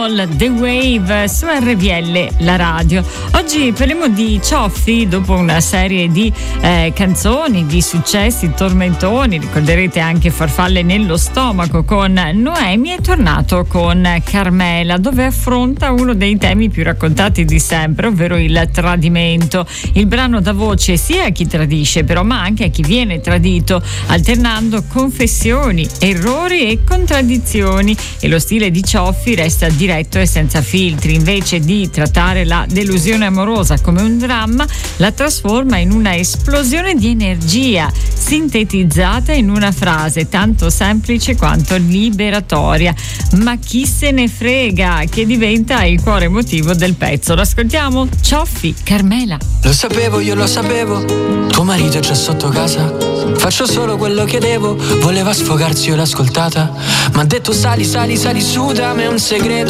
All The Wave su RVL, la radio. Oggi parliamo di cioffi dopo una serie di canzoni, di successi, tormentoni. Ricorderete anche Farfalle nello stomaco con Noemi. È tornato con Carmela, dove affronta uno dei temi più raccontati di sempre, ovvero il tradimento. Il brano dà voce sia a chi tradisce, però, ma anche a chi viene tradito, alternando confessioni, errori e contraddizioni. E lo stile di Cioffi resta diretto e senza filtri. Invece di trattare la delusione amorosa come un dramma, la trasforma in una esplosione di energia sintetizzata in una frase tanto semplice quanto liberatoria: ma chi se ne frega, che diventa il cuore emotivo del pezzo. Lo ascoltiamo? Cioffi, Carmela. Lo sapevo, io lo sapevo, tuo marito è già sotto casa, faccio solo quello che devo, voleva sfogarsi, io l'ho ascoltata, m'ha detto sali, sali, sali su, dammi un segreto,